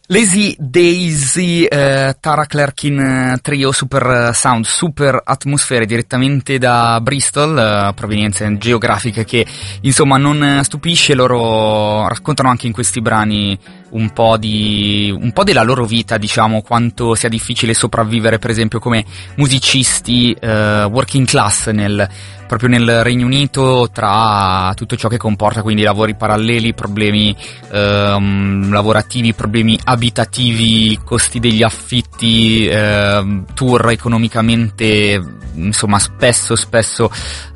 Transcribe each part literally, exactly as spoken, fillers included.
Lazy Daisy, eh, Tara Clerkin Trio, super sound, super atmosfere, direttamente da Bristol, eh, provenienze geografiche che insomma non stupisce. Loro raccontano anche in questi brani un po' di un po' della loro vita, diciamo, quanto sia difficile sopravvivere per esempio come musicisti eh, working class nel proprio nel Regno Unito, tra tutto ciò che comporta, quindi lavori paralleli, problemi ehm, lavorativi, problemi abitativi, costi degli affitti, ehm, tour economicamente insomma spesso spesso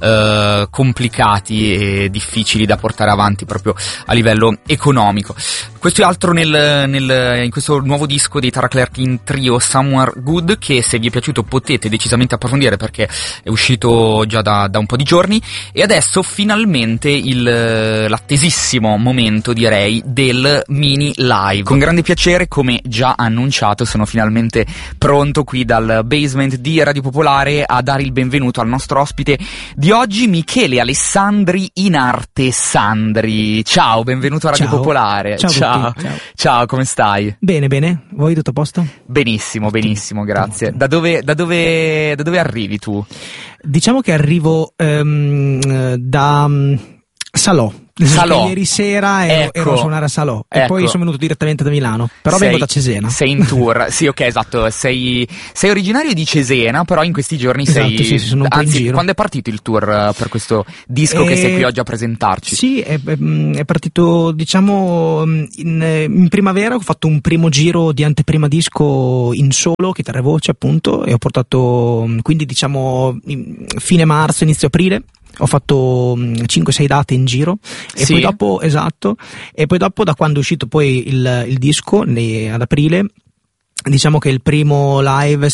eh, complicati e difficili da portare avanti proprio a livello economico. Questo è altro nel, nel, in questo nuovo disco dei Tara Clerkin Trio, Somewhere Good, che se vi è piaciuto potete decisamente approfondire perché è uscito già da, da un po' di giorni. E adesso finalmente il, l'attesissimo momento, direi, del mini live. Con grande piacere, come già annunciato, sono finalmente pronto qui dal basement di Radio Popolare a dare il benvenuto al nostro ospite di oggi, Michele Alessandri, in arte Sandri. Ciao, benvenuto a Radio Ciao. Popolare. Ciao, Ciao. Ciao. Ciao, come stai? Bene, bene. Voi tutto a posto? Benissimo, benissimo, grazie. Da dove, da dove, da dove arrivi tu? Diciamo che arrivo ehm, da um, Salò. Salò. Ieri sera ero, Ecco. ero a suonare a Salò e Ecco. poi sono venuto direttamente da Milano, però Sei- vengo da Cesena. Sei in tour, sì, ok, esatto. Sei, sei originario di Cesena, però in questi giorni sei. Esatto, sì, sì, sono un po' in Anzi, giro. quando è partito il tour eh, per questo disco che Eh, sei qui oggi a presentarci? Sì, è, è- è partito diciamo in, in primavera. Ho fatto un primo giro di anteprima disco in solo, chitarra e voce appunto, e ho portato quindi diciamo in fine marzo, inizio aprile. Ho fatto cinque sei date in giro e Sì? poi dopo, esatto, e poi dopo, da quando è uscito poi il, il disco ne- ad aprile, diciamo che il primo live è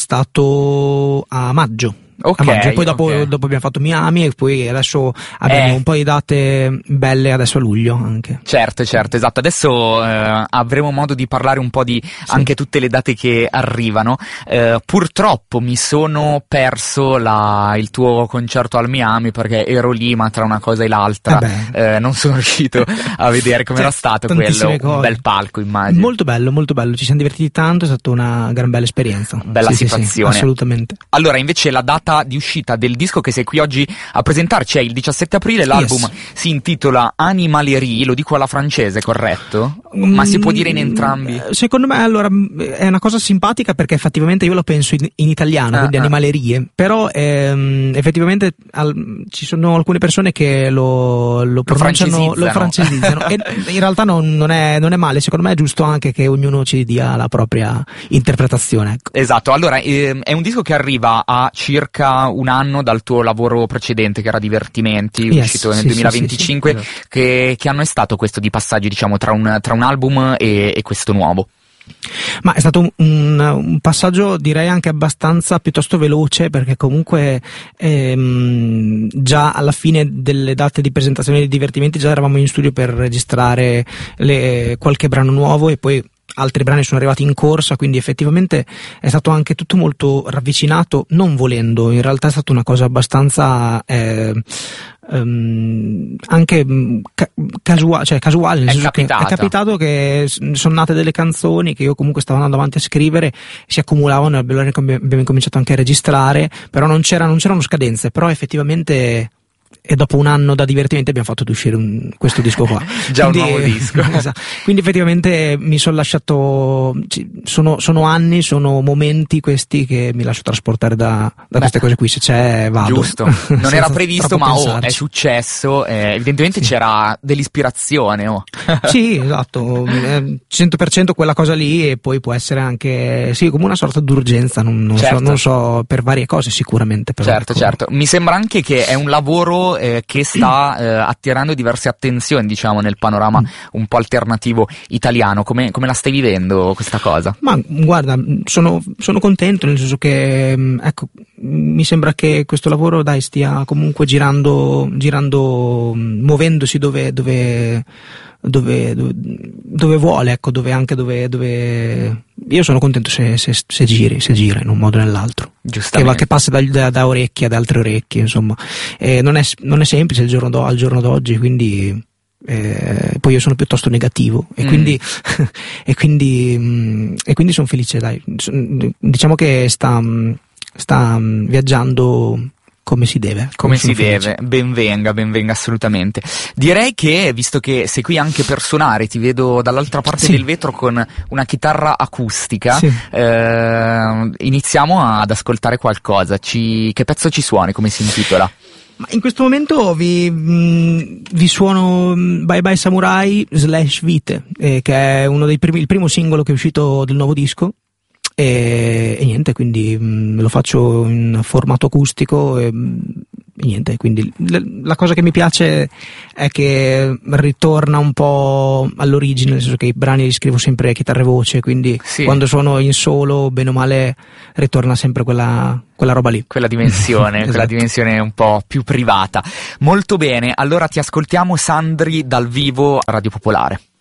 stato a maggio. Ok, a maggio. Poi dopo, ok. dopo abbiamo fatto Miami e poi adesso abbiamo Eh. un po' di date belle adesso a luglio anche. Certo, certo, esatto. Adesso eh, avremo modo di parlare un po' di anche tutte le date che arrivano. Eh, purtroppo mi sono perso la, il tuo concerto al Miami perché ero lì, ma tra una cosa e l'altra Eh eh, non sono riuscito a vedere com'era Cioè, stato quello. tantissime Un cose. bel palco, immagino. Molto bello, molto bello, ci siamo divertiti tanto, è stata una gran bella esperienza. Bella Sì, sì, sì, situazione. assolutamente. Allora, invece, la data di uscita del disco che sei qui oggi a presentarci è il diciassette aprile. L'album Yes. si intitola Animalerie, lo dico alla francese, corretto? Ma si può dire in entrambi? Mm, Secondo me, allora, mm, è una cosa simpatica perché effettivamente io lo penso in, in italiano, Ah, quindi ah. animalerie, però ehm, effettivamente al- ci sono alcune persone che lo, lo pronunciano, lo francesizzano. francesizzano e in realtà non, non, è, non è male, secondo me è giusto anche che ognuno ci dia la propria interpretazione. Ecco. Esatto, allora ehm, è un disco che arriva a circa un anno dal tuo lavoro precedente, che era Divertimenti, Yes, uscito nel sì, sì, duemilaventicinque. sì, sì, esatto. che, che anno è stato questo di passaggio, diciamo, tra un, tra un album e, e questo nuovo? Ma è stato un, un, un passaggio direi anche abbastanza piuttosto veloce, perché comunque ehm, già alla fine delle date di presentazione dei Divertimenti già eravamo in studio per registrare le, qualche brano nuovo e poi altri brani sono arrivati in corsa, quindi effettivamente è stato anche tutto molto ravvicinato, non volendo. In realtà è stata una cosa abbastanza eh, ehm, anche mm, ca- casuale, cioè casuale, nel È senso che capitata. è capitato che s- sono nate delle canzoni che io comunque stavo andando avanti a scrivere, si accumulavano e abbiamo abbiamo incominciato anche a registrare, però non c'era, non c'erano scadenze, però effettivamente. E dopo un anno da Divertimenti abbiamo fatto uscire un, questo disco qua. Già un Quindi- nuovo disco. Esatto. Quindi effettivamente mi sono lasciato, ci- sono, sono anni, sono momenti questi che mi lascio trasportare da, da Beh, queste cose qui, se c'è vado. Giusto, non Senza era previsto, troppo ma oh, pensarci. è successo. eh, evidentemente Sì. c'era dell'ispirazione. Oh. Sì, esatto, eh, cento per cento quella cosa lì, e poi può essere anche, sì, come una sorta d'urgenza, non, non, Certo. so, non so, per varie cose sicuramente. Però, Certo, ecco. certo. Mi sembra anche che è un lavoro eh, che sta eh, attirando diverse attenzioni, diciamo, nel panorama un po' alternativo italiano. Come, come la stai vivendo questa cosa? Ma guarda, sono, sono contento, nel senso che mh, ecco, mi sembra che questo lavoro dai stia comunque girando, girando, mh, muovendosi dove, dove, dove, dove, dove vuole, ecco, dove anche dove, dove io sono contento se, se, se giri, se gira in un modo o nell'altro. Che, va, Giustamente. che passa da, da, da orecchie ad altre orecchie, insomma. Eh, non, è, non è semplice il giorno do, al giorno d'oggi, quindi Eh, poi io sono piuttosto negativo e mm. quindi e quindi mh, e quindi sono felice, dai. Diciamo che sta sta viaggiando come si deve. Come si felice. deve, ben venga, ben venga assolutamente. Direi che, visto che sei qui anche per suonare, ti vedo dall'altra parte sì. del vetro con una chitarra acustica, sì. eh, iniziamo ad ascoltare qualcosa. Ci, che pezzo ci suoni, come si intitola? Ma in questo momento vi, mh, vi suono Bye Bye Samurai slash Vite, eh, che è uno dei primi, il primo singolo che è uscito del nuovo disco. E, e niente, quindi mh, lo faccio in formato acustico e, e niente, quindi l- la cosa che mi piace è che ritorna un po' all'origine, nel senso che i brani li scrivo sempre a chitarra e voce, quindi sì. quando suono in solo, bene o male, ritorna sempre quella, quella roba lì. Quella dimensione, esatto. Quella dimensione un po' più privata. Molto bene, allora ti ascoltiamo Sandri dal vivo a Radio Popolare.